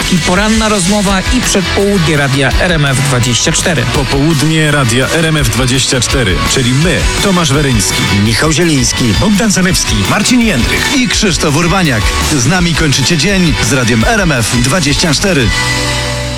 Zalewski, poranna rozmowa i przedpołudnie radia RMF24. Popołudnie radia RMF24, czyli my, Tomasz Weryński, Michał Zieliński, Bogdan Zalewski, Marcin Jędrych. i Krzysztof Urbaniak. Z nami kończycie dzień z radiem RMF24.